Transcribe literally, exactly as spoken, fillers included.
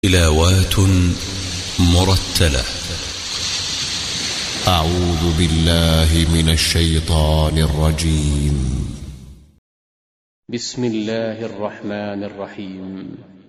تلاوات مرتلة. أعوذ بالله من الشيطان الرجيم. بسم الله الرحمن الرحيم.